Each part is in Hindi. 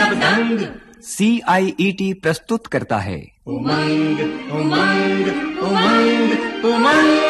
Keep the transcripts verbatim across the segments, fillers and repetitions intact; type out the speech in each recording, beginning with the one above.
सब दंग। सी आई ई टी प्रस्तुत करता है उमंग उमंग उमंग उमंग।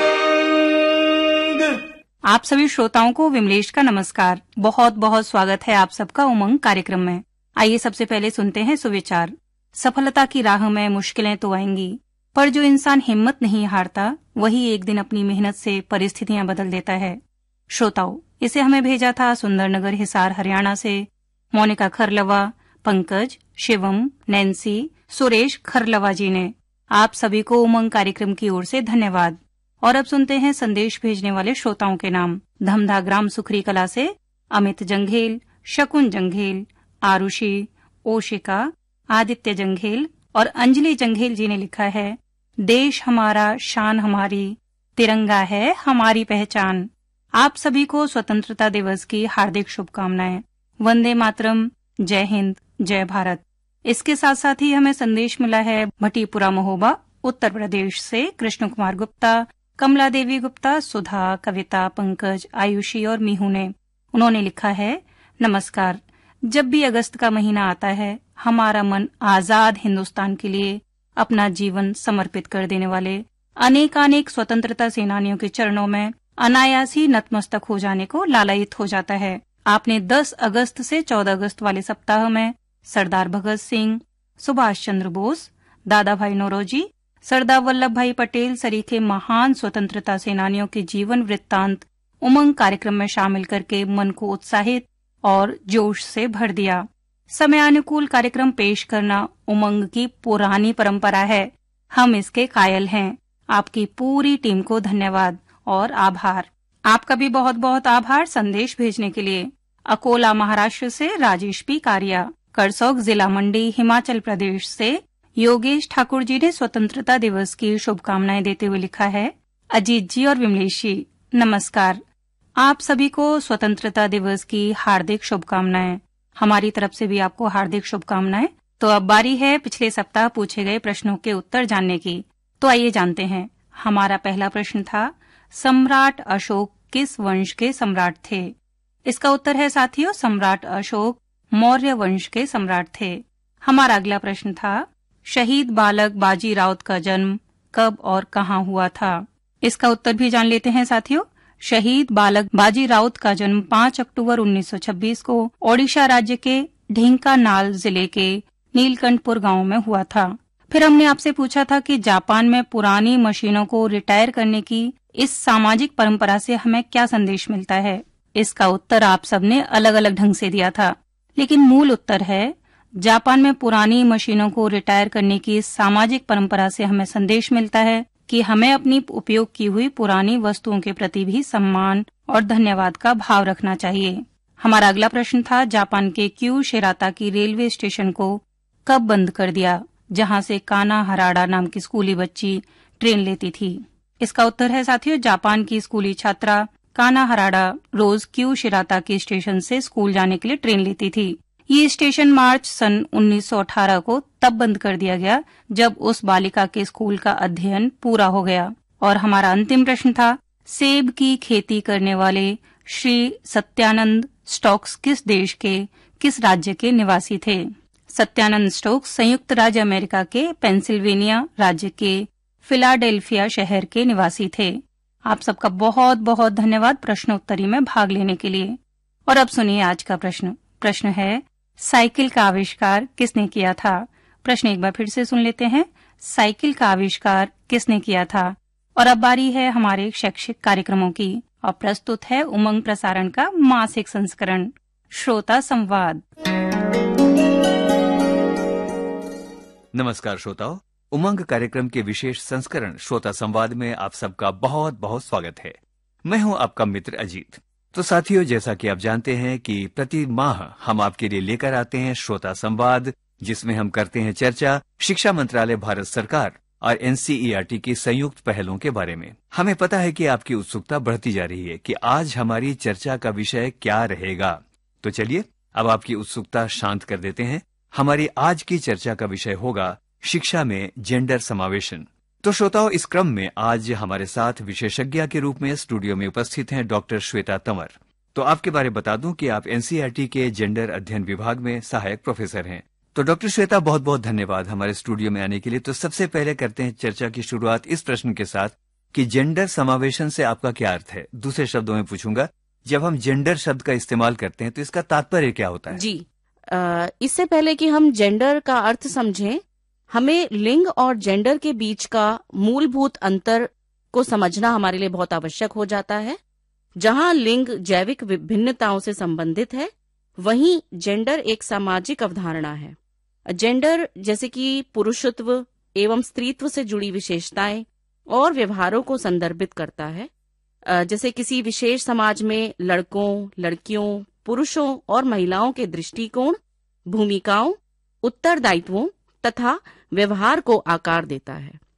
आप सभी श्रोताओं को विमलेश का नमस्कार। बहुत बहुत स्वागत है आप सबका उमंग कार्यक्रम में। आइए सबसे पहले सुनते हैं सुविचार। सफलता की राह में मुश्किलें तो आएंगी, पर जो इंसान हिम्मत नहीं हारता वही एक दिन अपनी मेहनत से परिस्थितियां बदल देता है। श्रोताओं, इसे हमें भेजा था सुंदरनगर हिसार हरियाणा से मोनिका खरलवा, पंकज, शिवम, नैन्सी, सुरेश खरलवा जी ने। आप सभी को उमंग कार्यक्रम की ओर से धन्यवाद। और अब सुनते हैं संदेश भेजने वाले श्रोताओं के नाम। धमधा ग्राम सुखरी कला से अमित जंघेल, शकुन जंघेल, आरुषि, ओशिका, आदित्य जंघेल और अंजलि जंघेल जी ने लिखा है, देश हमारा शान हमारी, तिरंगा है हमारी पहचान। आप सभी को स्वतंत्रता दिवस की हार्दिक शुभकामनाएं। वंदे मातरम, जय हिंद, जय भारत। इसके साथ साथ ही हमें संदेश मिला है भटीपुरा महोबा उत्तर प्रदेश से कृष्ण कुमार गुप्ता, कमला देवी गुप्ता, सुधा, कविता, पंकज, आयुषी और मीहू ने। उन्होंने लिखा है, नमस्कार। जब भी अगस्त का महीना आता है, हमारा मन आजाद हिंदुस्तान के लिए अपना जीवन समर्पित कर देने वाले अनेकानेक स्वतंत्रता सेनानियों के चरणों में अनायास ही नतमस्तक हो जाने को लालायित हो जाता है। आपने दस अगस्त से चौदह अगस्त वाले सप्ताह में सरदार भगत सिंह, सुभाष चंद्र बोस, दादा भाई नौरोजी, सरदार वल्लभ भाई पटेल सरीखे महान स्वतंत्रता सेनानियों के जीवन वृत्तांत उमंग कार्यक्रम में शामिल करके मन को उत्साहित और जोश से भर दिया। समयानुकूल कार्यक्रम पेश करना उमंग की पुरानी परंपरा है। हम इसके कायल हैं। आपकी पूरी टीम को धन्यवाद और आभार। आपका भी बहुत बहुत आभार संदेश भेजने के लिए। अकोला महाराष्ट्र से राजेश पी कारिया, करसोग जिला मंडी हिमाचल प्रदेश से योगेश ठाकुर जी ने स्वतंत्रता दिवस की शुभकामनाएं देते हुए लिखा है, अजीत जी और विमलेश जी नमस्कार। आप सभी को स्वतंत्रता दिवस की हार्दिक शुभकामनाएं। हमारी तरफ से भी आपको हार्दिक शुभकामनाएं। तो अब बारी है पिछले सप्ताह पूछे गए प्रश्नों के उत्तर जानने की। तो आइए जानते हैं। हमारा पहला प्रश्न था, सम्राट अशोक किस वंश के सम्राट थे? इसका उत्तर है साथियों, सम्राट अशोक मौर्य वंश के सम्राट थे। हमारा अगला प्रश्न था, शहीद बालक बाजी राउत का जन्म कब और कहाँ हुआ था? इसका उत्तर भी जान लेते हैं साथियों। शहीद बालक बाजी राउत का जन्म पाँच अक्टूबर उन्नीस सौ छब्बीस को ओडिशा राज्य के ढेंकानाल जिले के नीलकंठपुर गांव में हुआ था। फिर हमने आपसे पूछा था कि जापान में पुरानी मशीनों को रिटायर करने की इस सामाजिक परंपरा से हमें क्या संदेश मिलता है? इसका उत्तर आप सबने अलग अलग ढंग से दिया था, लेकिन मूल उत्तर है, जापान में पुरानी मशीनों को रिटायर करने की इस सामाजिक परंपरा से हमें संदेश मिलता है कि हमें अपनी उपयोग की हुई पुरानी वस्तुओं के प्रति भी सम्मान और धन्यवाद का भाव रखना चाहिए। हमारा अगला प्रश्न था, जापान के क्यू शिराता की रेलवे स्टेशन को कब बंद कर दिया, जहां से काना हराडा नाम की स्कूली बच्ची ट्रेन लेती थी? इसका उत्तर है साथियों, जापान की स्कूली छात्रा काना हराडा रोज क्यू शिराता के स्टेशन से स्कूल जाने के लिए ट्रेन लेती थी। ये स्टेशन मार्च सन उन्नीस सौ अठारह को तब बंद कर दिया गया जब उस बालिका के स्कूल का अध्ययन पूरा हो गया। और हमारा अंतिम प्रश्न था, सेब की खेती करने वाले श्री सत्यानंद स्टोक्स किस देश के किस राज्य के निवासी थे? सत्यानंद स्टोक्स संयुक्त राज्य अमेरिका के पेंसिल्वेनिया राज्य के फिलाडेल्फिया शहर के निवासी थे। आप सबका बहुत बहुत धन्यवाद प्रश्नोत्तरी में भाग लेने के लिए। और अब सुनिए आज का प्रश्न। प्रश्न है, साइकिल का आविष्कार किसने किया था? प्रश्न एक बार फिर से सुन लेते हैं, साइकिल का आविष्कार किसने किया था? और अब बारी है हमारे शैक्षिक कार्यक्रमों की और प्रस्तुत है उमंग प्रसारण का मासिक संस्करण श्रोता संवाद। नमस्कार श्रोताओ, उमंग कार्यक्रम के विशेष संस्करण श्रोता संवाद में आप सबका बहुत बहुत स्वागत है। मैं हूं आपका मित्र अजीत। तो साथियों, जैसा कि आप जानते हैं कि प्रति माह हम आपके लिए लेकर आते हैं श्रोता संवाद, जिसमें हम करते हैं चर्चा शिक्षा मंत्रालय भारत सरकार और N C E R T की संयुक्त पहलों के बारे में। हमें पता है कि आपकी उत्सुकता बढ़ती जा रही है कि आज हमारी चर्चा का विषय क्या रहेगा। तो चलिए अब आपकी उत्सुकता शांत कर देते हैं। हमारी आज की चर्चा का विषय होगा शिक्षा में जेंडर समावेशन। तो श्रोताओं, इस क्रम में आज हमारे साथ विशेषज्ञ के रूप में स्टूडियो में उपस्थित हैं डॉक्टर श्वेता तंवर। तो आपके बारे में बता दूं कि आप एनसीईआरटी के जेंडर अध्ययन विभाग में सहायक प्रोफेसर हैं। तो डॉक्टर श्वेता, बहुत बहुत धन्यवाद हमारे स्टूडियो में आने के लिए। तो सबसे पहले करते हैं चर्चा की शुरुआत इस प्रश्न के साथ कि जेंडर समावेशन से आपका क्या अर्थ है। दूसरे शब्दों में पूछूंगा, जब हम जेंडर शब्द का इस्तेमाल करते हैं तो इसका तात्पर्य क्या होता है? जी, आ, इससे पहले कि हम जेंडर का अर्थ समझें, हमें लिंग और जेंडर के बीच का मूलभूत अंतर को समझना हमारे लिए बहुत आवश्यक हो जाता है। जहां लिंग जैविक विभिन्नताओं से संबंधित है, वहीं जेंडर एक सामाजिक अवधारणा है। जेंडर जैसे कि पुरुषत्व एवं स्त्रीत्व से जुड़ी विशेषताएं और व्यवहारों को संदर्भित करता है। जैसे किसी विशेष समाज में लड़कों, लड़कियों, पुरुषों और महिलाओं के दृष्टिकोण, भूमिकाओं, उत्तरदायित्वों तथा व्यवहार को आकार देता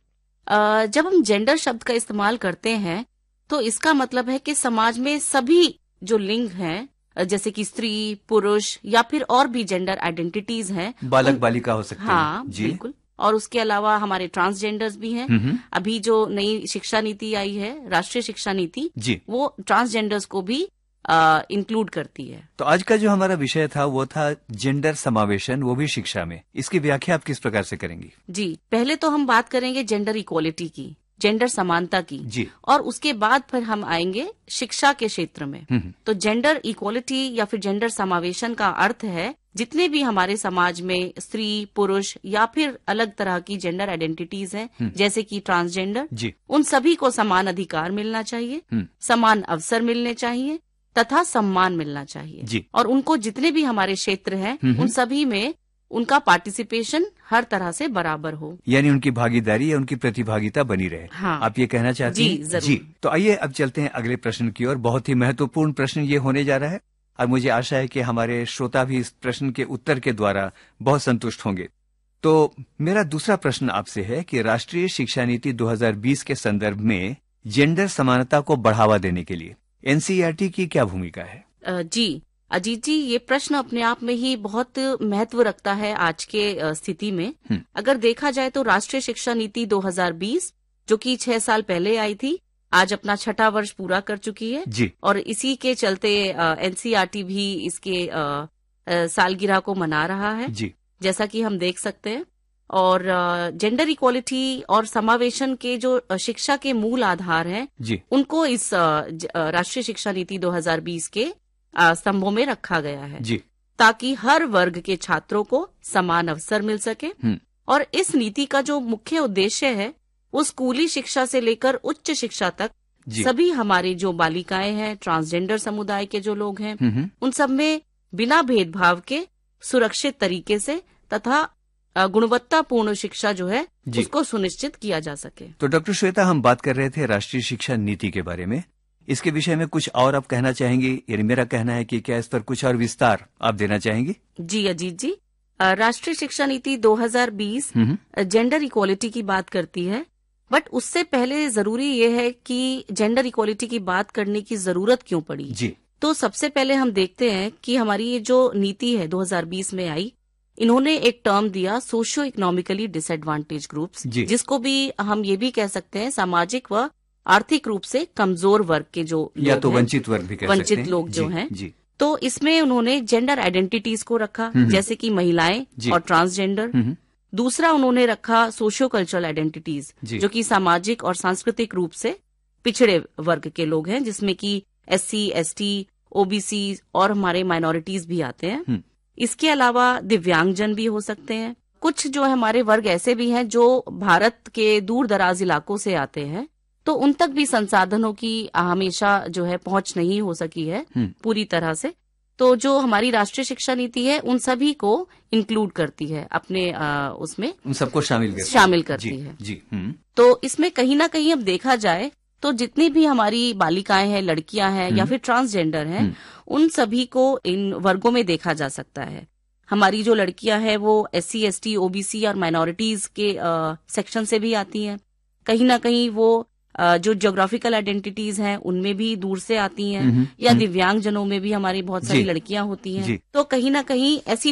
है। जब हम जेंडर शब्द का इस्तेमाल करते हैं तो इसका मतलब है कि समाज में सभी जो लिंग हैं, जैसे कि स्त्री, पुरुष या फिर और भी जेंडर आइडेंटिटीज हैं, बालक बालिका हो सकते हैं। हाँ, बिल्कुल। और उसके अलावा हमारे ट्रांसजेंडर्स भी हैं। अभी जो नई शिक्षा नीति आई है, राष्ट्रीय शिक्षा नीति, वो ट्रांसजेंडर्स को भी इंक्लूड करती है। तो आज का जो हमारा विषय था वो था जेंडर समावेशन, वो भी शिक्षा में। इसकी व्याख्या आप किस प्रकार से करेंगी? जी, पहले तो हम बात करेंगे जेंडर इक्वालिटी की, जेंडर समानता की, जी। और उसके बाद फिर हम आएंगे शिक्षा के क्षेत्र में। तो जेंडर इक्वालिटी या फिर जेंडर समावेशन का अर्थ है जितने भी हमारे समाज में स्त्री, पुरुष या फिर अलग तरह की जेंडर आइडेंटिटीज हैं, जैसे कि ट्रांसजेंडर, उन सभी को समान अधिकार मिलना चाहिए, समान अवसर मिलने चाहिए तथा सम्मान मिलना चाहिए। और उनको जितने भी हमारे क्षेत्र हैं उन सभी में उनका पार्टिसिपेशन हर तरह से बराबर हो, यानी उनकी भागीदारी या उनकी प्रतिभागिता बनी रहे। हाँ। आप ये कहना चाहती हैं? जी, जरूर। जी, तो आइए अब चलते हैं अगले प्रश्न की ओर। बहुत ही महत्वपूर्ण प्रश्न ये होने जा रहा है और मुझे आशा है कि हमारे श्रोता भी इस प्रश्न के उत्तर के द्वारा बहुत संतुष्ट होंगे। तो मेरा दूसरा प्रश्न आपसे है कि राष्ट्रीय शिक्षा नीति दो हज़ार बीस के संदर्भ में जेंडर समानता को बढ़ावा देने के लिए एनसीईआरटी की क्या भूमिका है? जी अजीत जी, ये प्रश्न अपने आप में ही बहुत महत्व रखता है आज के स्थिति में। अगर देखा जाए तो राष्ट्रीय शिक्षा नीति दो हज़ार बीस, जो कि छह साल पहले आई थी, आज अपना छठा वर्ष पूरा कर चुकी है जी। और इसी के चलते एनसीईआरटी भी इसके आ, आ, सालगिरह को मना रहा है जी। जैसा कि हम देख सकते हैं। और जेंडर इक्वालिटी और समावेशन के जो शिक्षा के मूल आधार हैं जी, उनको इस राष्ट्रीय शिक्षा नीति दो हज़ार बीस के स्तंभों में रखा गया है जी। ताकि हर वर्ग के छात्रों को समान अवसर मिल सके। और इस नीति का जो मुख्य उद्देश्य है वो स्कूली शिक्षा से लेकर उच्च शिक्षा तक सभी हमारी जो बालिकाएं हैं, ट्रांसजेंडर समुदाय के जो लोग हैं, उन सब में बिना भेदभाव के सुरक्षित तरीके से तथा गुणवत्तापूर्ण शिक्षा जो है उसको सुनिश्चित किया जा सके। तो डॉक्टर श्वेता, हम बात कर रहे थे राष्ट्रीय शिक्षा नीति के बारे में। इसके विषय में कुछ और आप कहना चाहेंगी? यानी मेरा कहना है कि क्या इस पर कुछ और विस्तार आप देना चाहेंगी? जी अजीत जी, राष्ट्रीय शिक्षा नीति दो हज़ार बीस जेंडर इक्वालिटी की बात करती है, बट उससे पहले जरूरी ये है कि जेंडर इक्वालिटी की बात करने की जरूरत क्यों पड़ी। जी। तो सबसे पहले हम देखते हैं कि हमारी ये जो नीति है दो हज़ार बीस में आई, इन्होंने एक टर्म दिया सोशियो इकोनॉमिकली डिसएडवांटेज ग्रुप्स, जिसको भी हम ये भी कह सकते हैं सामाजिक व आर्थिक रूप से कमजोर वर्ग के जो या तो वंचित वर्ग भी कह सकते हैं, वंचित लोग जो हैं। जी। तो इसमें उन्होंने जेंडर आइडेंटिटीज को रखा, जैसे कि महिलाएं और ट्रांसजेंडर। दूसरा उन्होंने रखा सोशियो कल्चरल आइडेंटिटीज, जो कि सामाजिक और सांस्कृतिक रूप से पिछड़े वर्ग के लोग हैं, जिसमें कि एससी, एसटी, ओबीसी और हमारे माइनॉरिटीज भी आते हैं। इसके अलावा दिव्यांगजन भी हो सकते हैं। कुछ जो हमारे वर्ग ऐसे भी हैं जो भारत के दूर दराज इलाकों से आते हैं, तो उन तक भी संसाधनों की हमेशा जो है पहुंच नहीं हो सकी है पूरी तरह से। तो जो हमारी राष्ट्रीय शिक्षा नीति है उन सभी को इंक्लूड करती है अपने आ, उसमें उन सबको शामिल करती शामिल करती जी, है जी। तो इसमें कहीं ना कहीं अब देखा जाए तो जितनी भी हमारी बालिकाएं हैं, लड़कियां हैं या फिर ट्रांसजेंडर हैं, उन सभी को इन वर्गों में देखा जा सकता है। हमारी जो लड़कियां हैं वो एससी, एसटी, ओबीसी और माइनॉरिटीज के आ, सेक्शन से भी आती हैं। कहीं ना कहीं वो आ, जो ज्योग्राफिकल आइडेंटिटीज हैं उनमें भी दूर से आती हैं, या दिव्यांग जनों में भी हमारी बहुत सारी लड़कियां होती हैं। तो कहीं ना कहीं ऐसी